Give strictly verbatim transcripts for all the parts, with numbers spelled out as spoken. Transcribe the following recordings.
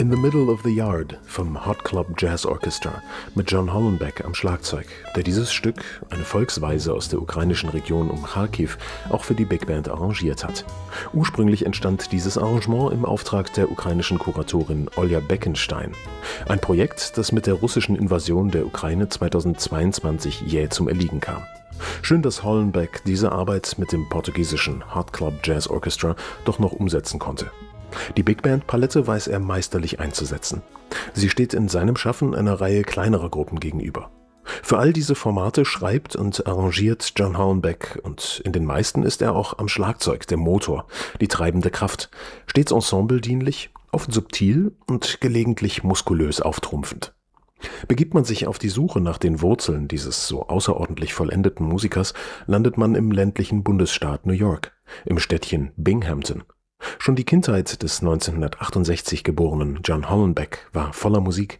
In the Middle of the Yard vom Hot Club Jazz Orchestra mit John Hollenbeck am Schlagzeug, der dieses Stück, eine Volksweise aus der ukrainischen Region um Charkiw, auch für die Big Band arrangiert hat. Ursprünglich entstand dieses Arrangement im Auftrag der ukrainischen Kuratorin Olja Beckenstein. Ein Projekt, das mit der russischen Invasion der Ukraine zweitausendzweiundzwanzig jäh zum Erliegen kam. Schön, dass Hollenbeck diese Arbeit mit dem portugiesischen Hot Club Jazz Orchestra doch noch umsetzen konnte. Die Big Band Palette weiß er meisterlich einzusetzen. Sie steht in seinem Schaffen einer Reihe kleinerer Gruppen gegenüber. Für all diese Formate schreibt und arrangiert John Hollenbeck und in den meisten ist er auch am Schlagzeug, der Motor, die treibende Kraft, stets ensembledienlich, oft subtil und gelegentlich muskulös auftrumpfend. Begibt man sich auf die Suche nach den Wurzeln dieses so außerordentlich vollendeten Musikers, landet man im ländlichen Bundesstaat New York, im Städtchen Binghamton. Schon die Kindheit des neunzehnhundertachtundsechzig geborenen John Hollenbeck war voller Musik.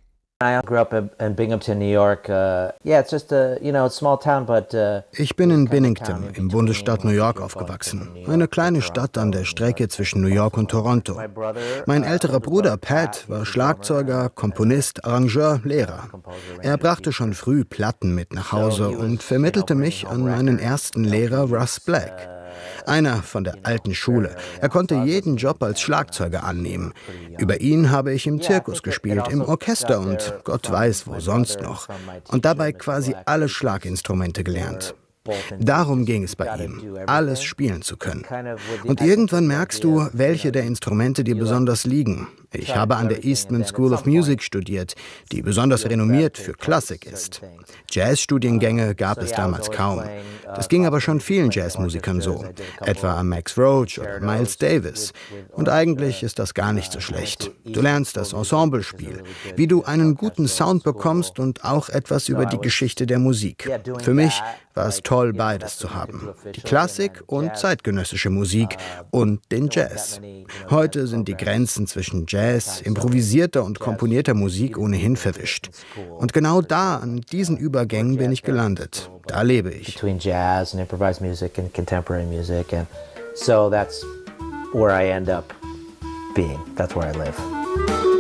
Ich bin in Bennington im Bundesstaat New York aufgewachsen, eine kleine Stadt an der Strecke zwischen New York und Toronto. Mein älterer Bruder Pat war Schlagzeuger, Komponist, Arrangeur, Lehrer. Er brachte schon früh Platten mit nach Hause und vermittelte mich an meinen ersten Lehrer Russ Black. Einer von der alten Schule. Er konnte jeden Job als Schlagzeuger annehmen. Über ihn habe ich im Zirkus gespielt, im Orchester und Gott weiß wo sonst noch. Und dabei quasi alle Schlaginstrumente gelernt. Darum ging es bei ihm, alles spielen zu können. Und irgendwann merkst du, welche der Instrumente dir besonders liegen. Ich habe an der Eastman School of Music studiert, die besonders renommiert für Klassik ist. Jazzstudiengänge gab es damals kaum. Das ging aber schon vielen Jazzmusikern so, etwa Max Roach oder Miles Davis. Und eigentlich ist das gar nicht so schlecht. Du lernst das Ensemblespiel, wie du einen guten Sound bekommst und auch etwas über die Geschichte der Musik. Für mich war es toll, beides zu haben. Die Klassik und zeitgenössische Musik und den Jazz. Heute sind die Grenzen zwischen Jazz, improvisierter und komponierter Musik ohnehin verwischt. Und genau da, an diesen Übergängen bin ich gelandet. Da lebe ich. Between jazz and improvised music and contemporary music, and so that's where I end up being. That's where I live.